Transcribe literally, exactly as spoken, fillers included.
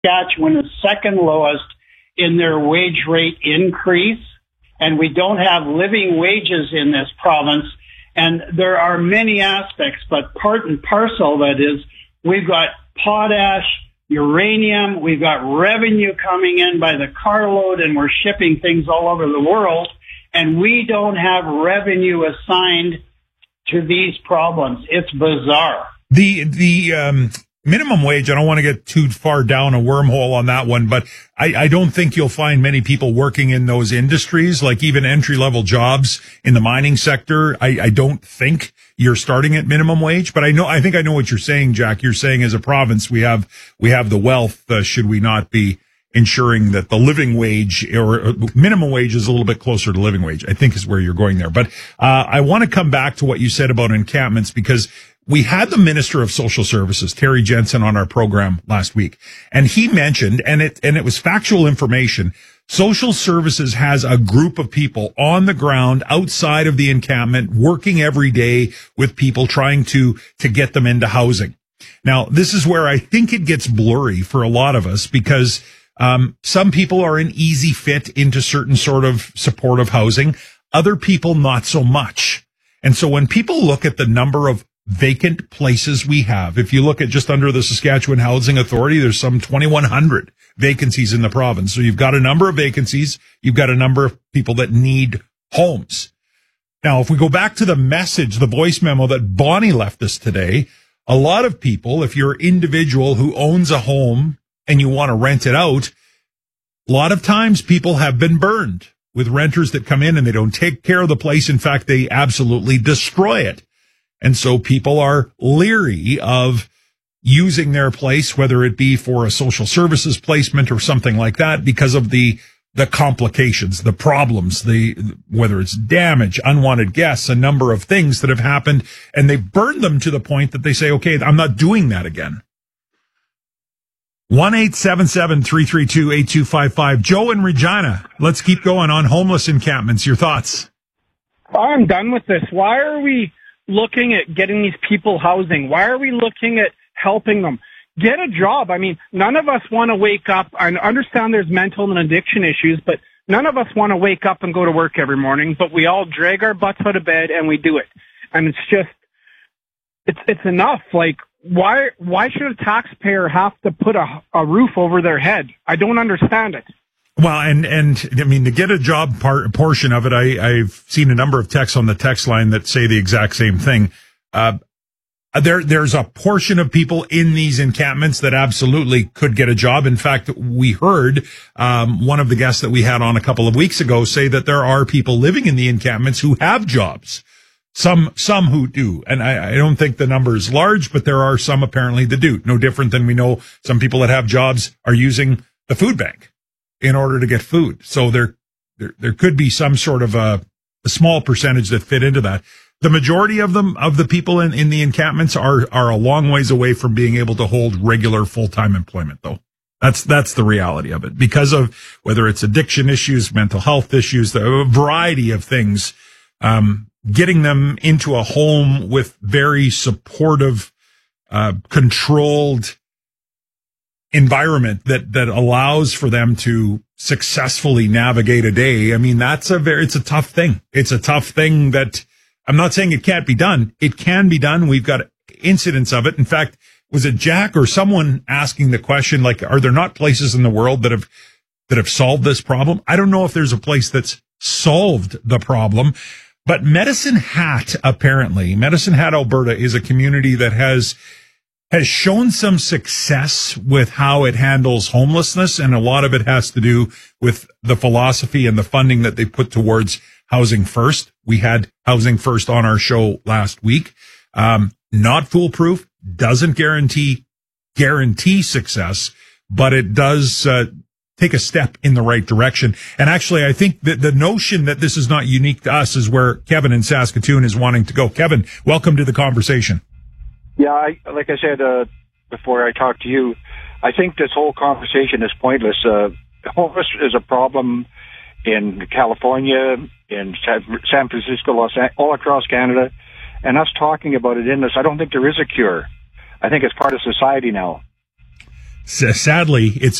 Saskatchewan is second lowest in their wage rate increase, and we don't have living wages in this province. And there are many aspects, but part and parcel that is, we've got potash, uranium, we've got revenue coming in by the carload, and we're shipping things all over the world, and we don't have revenue assigned to these problems. It's bizarre. The, the, um, minimum wage, I don't want to get too far down a wormhole on that one, but I, I don't think you'll find many people working in those industries, like even entry-level jobs in the mining sector. I, I don't think you're starting at minimum wage, but I know, I think I know what you're saying, Jack. You're saying as a province, we have, we have the wealth. Uh, should we not be ensuring that the living wage or minimum wage is a little bit closer to living wage? I think is where you're going there. But, uh, I want to come back to what you said about encampments, because we had the Minister of Social Services, Terry Jensen, on our program last week, and he mentioned, and it, and it was factual information, Social Services has a group of people on the ground outside of the encampment working every day with people trying to, to get them into housing. Now, this is where I think it gets blurry for a lot of us, because, um, some people are an easy fit into certain sort of supportive housing, other people not so much. And so when people look at the number of vacant places we have, if you look at just under the Saskatchewan Housing Authority, there's some twenty-one hundred vacancies in the province. So you've got a number of vacancies. You've got a number of people that need homes. Now, if we go back to the message, the voice memo that Bonnie left us today, a lot of people, if you're an individual who owns a home and you want to rent it out, a lot of times people have been burned with renters that come in and they don't take care of the place. In fact, they absolutely destroy it. And so people are leery of using their place, whether it be for a social services placement or something like that, because of the, the complications, the problems, the, whether it's damage, unwanted guests, a number of things that have happened, and they burn them to the point that they say, okay, I'm not doing that again. one eight seven seven, three three two, eight two five five. Joe and Regina, let's keep going on homeless encampments. Your thoughts? I'm done with this. Why are we looking at getting these people housing? Why are we looking at helping them? Get a job. I mean, none of us want to wake up. I understand there's mental and addiction issues, but none of us want to wake up and go to work every morning, but we all drag our butts out of bed and we do it. And it's just, it's, it's enough. Like, why, why should a taxpayer have to put a, a roof over their head? I don't understand it. Well, and, and, I mean, to get a job part, portion of it, I, I've seen a number of texts on the text line that say the exact same thing. Uh, there, there's a portion of people in these encampments that absolutely could get a job. In fact, we heard, um, one of the guests that we had on a couple of weeks ago say that there are people living in the encampments who have jobs. Some, some who do. And I, I don't think the number is large, but there are some apparently that do. No different than we know some people that have jobs are using the food bank in order to get food. So there, there, there could be some sort of a, a small percentage that fit into that. The majority of them, of the people in, in the encampments are, are a long ways away from being able to hold regular full-time employment, though. That's, that's the reality of it, because of whether it's addiction issues, mental health issues, the variety of things, um, getting them into a home with very supportive, uh, controlled environment that, that allows for them to successfully navigate a day. I mean, that's a very, it's a tough thing. It's a tough thing that I'm not saying it can't be done. It can be done. We've got incidents of it. In fact, was it Jack or someone asking the question, like, are there not places in the world that have, that have solved this problem? I don't know if there's a place that's solved the problem, but Medicine Hat, apparently, Medicine Hat, Alberta is a community that has has shown some success with how it handles homelessness, and a lot of it has to do with the philosophy and the funding that they put towards Housing First. We had Housing First on our show last week. Um, not foolproof, doesn't guarantee guarantee success, but it does uh, take a step in the right direction. And actually, I think that the notion that this is not unique to us is where Kevin in Saskatoon is wanting to go. Kevin, welcome to the conversation. Yeah, I, like I said uh, before I talked to you, I think this whole conversation is pointless. Uh, homeless is a problem in California, in San Francisco, Los Angeles, all across Canada, and us talking about it in this, I don't think there is a cure. I think it's part of society now. S- sadly, it's